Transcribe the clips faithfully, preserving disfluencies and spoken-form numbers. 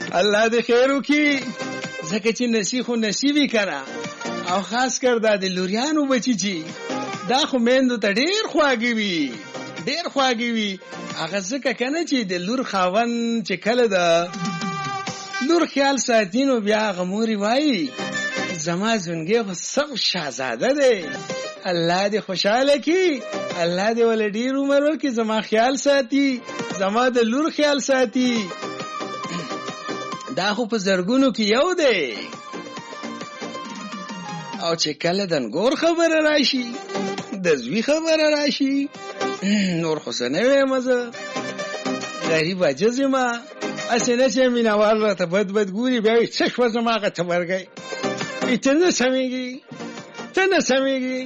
الله دې خیر وکړي ځکه چې نصیب خو نصیبي کنه او خاص کر دا د لوریانو بچی چې دا خو میندو ته ډیر خواږي وي ډیر خواږي وي هغه ځکه کنه چې د لور خاون چې کله دا لور خیال ساتینو بیا غموري وای زما زونګي خو سب شاهزاده دی الله دې خوشاله کی الله دې ول ډیر عمر ورکړي زما خیال ساتي زما د لور خیال ساتي دا خو په زرګونو کې یو دی او چې کله د نګور خبره راشي د زوی خبره راشي نور خو څه نه وایم زه غریب عجز یم اسنه چې مینوال راته بد بد ګوري بیا څه شو زما هغه ته ورګی ته نه سمېږي ته نه سمېږي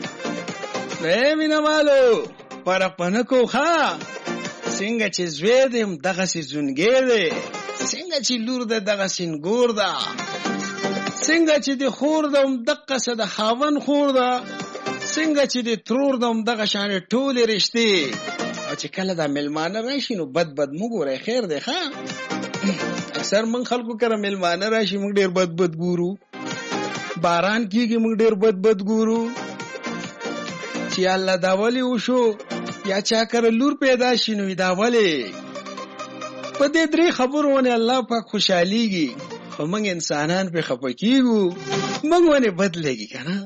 نه مینوالو فرق پنه کو ښه څنګه چې زوی دیم دغسې زونګی دی څنګه چې لور ده دغسې نګور ده څنګه چې د خور ده همدقسې د خاوند خور ده څنګه چې د ترور ده همدغه شانې ټولې رشتې او چې کله دا مېلمانه راشي نو بد بد مو ګورئ خیر دی ښه اکثر موږ خلکو کره مېلمانه راشي موږ ډېر بد بد ګورو باران کېږي موږ ډېر بد بد ګورو چې الله دا ولې وشو یا چا کره لور پیدا شي نو دا ولې په دې درې خبرو باندې الله پاک خوشحاليږي خو موږ انسانان په خپه کېږو موږ باندې بد لګي کنه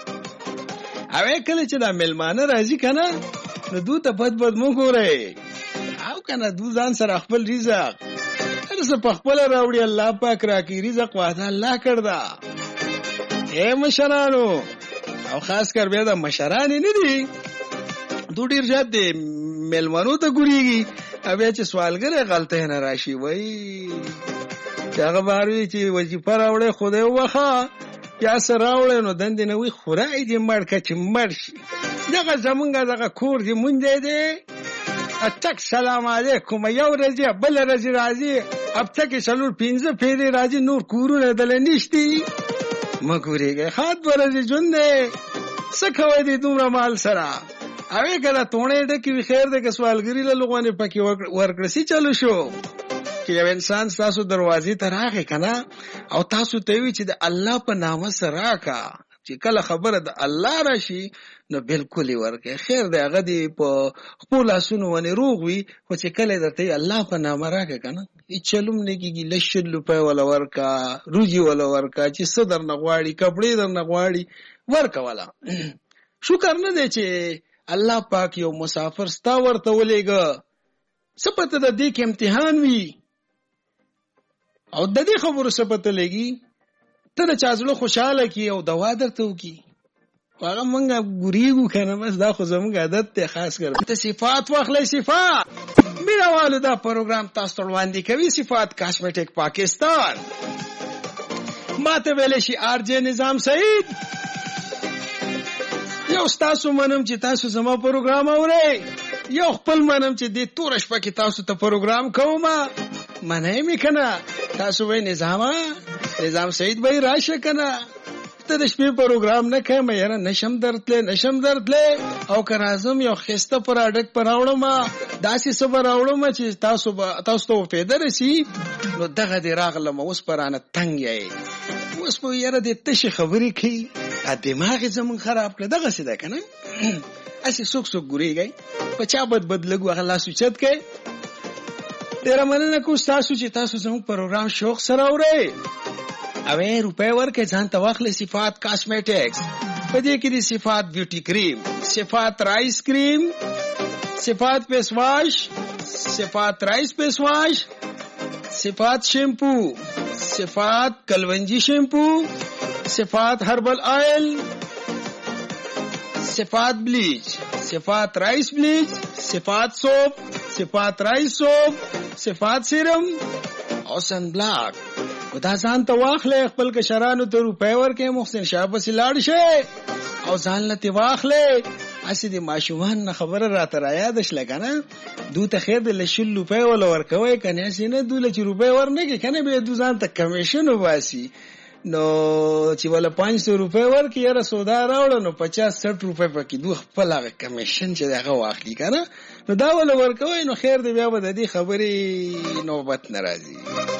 او کله چې دا مېلمانه راځي کنه نو دوی ته بد بد مو ګورئ او کنه دوی ځان سره خپل رزق هر څه په خپل راوړي الله پاک راکړي رزق وعده الله کړدا اے مشرانو او خاص کر بیا د مشران نه دي دوی ډیر زیات دي مېلمانو ته ګوريږي او بیا چې سوالګر غلطه نه راشي وای چې هغه باروي چې وظیفه راوړي خدای وخا یا سره راوړي نو دند نه وي خورای دې مړ کچ مړ شي دغه زمونږه دغه کور دې مونږ دې اتک سلام علیکم یو ورځ بل ورځ راځي اب تک سلور پنځه پیری راځي نور کورونه دل نشتی مګوريږي خاط ورځ ژوند دې سکوي دې دومره مال سره اوی کله تونه ډکی وی خیر دې که سوالګری له لغونه پکې ورکړسي چلو شو چې یو انسان تاسو دروازې ته راغی کنه او تاسو ته وی چې د الله په نامه سره راکا چې کله خبره د الله راشي نو بالکل ورکه خیر دی هغه دی په خپل اسونو ونی روغ وي خو چې کله درته الله په نامه راکا کنه ای چلوم نه کیږي لشل روپے ولا ورکا روجي ولا ورکا چې صدر نغواړي کپڑے در نغواړي ورکا ولا شکر نه دی چې الله پاک یو مسافر ستا ورته ولېګه سپته د دې کې امتحان وي او د دې خبرو سپته لګي ته د چازلو خوشاله کی او دوا درته وکي هغه مونږه ګوريګو کنه بس دا خو زموږ عادت ته خاص کړ ته صفات واخلې صفات میراوالو دا پروګرام تاسو وړاندې کوي صفات کاسمیټک پاکستان ماته ویلې شي آر جے نظام سعید یو تاسو منم چې تاسو زما پروګرام اورئ یو خپل منم چې د تور شپه کې تاسو ته پروګرام کوم منه می کنه تاسو وې نظام نظام سعید به راشه کنه ته د شپې پروګرام نه کوي مې یاره نشم درتله نشم درتله او که راځم یو خسته پروډکټ پراوړم داسې صبر راوړم چې تاسو تاسو ته فایده رسی نو دغه دی راغلم اوس پرانه تنگ یې اوس په یاره د تشه خبرې کوي ا دماغ زمون خراب کړ دغه څه ده کنه اسی سوک سوک ګوريږي په چا بد بد لګو هغه لاس اوچت کوي ډیر مننه کو تاسو چې تاسو زموږ پروګرام شوق سره اورئ اوې روپے ورکه ځان ته واخلې صفات کاسمیټکس په دې کې دي صفات بیوټي کریم صفات رائس کریم صفات فیس واش صفات رائس فیس واش صفات شیمپو صفات کلونجی شیمپو صفات ہربل آئل صفات بلیچ صفات رائس بلیچ صفات سوپ صفات رائس سوپ صفات سیرم او سن بلاک دا ځان ته واخلې خپل کشرانو ته روپے ورکې محسن شاه پسې لاړ شي او ځان لته واخلې اسی د ماشومان نه خبره راته را یاد شله کنه دو ته خیر د لشل روپے ول ورکوي کنه سینه دوله چې روپے ورنګي کنه به دو ځان ته کمیشن واسي نو چې ولا پانچ سو روپے ورکې یاره سودا راوړل نو پچاس سټ روپے پکې دوه خپل هغه کمیشن چې هغه واخلي کنه نو دا ول ورکوي نو خیر دی بیا به د دې خبرې نوبت ناراضي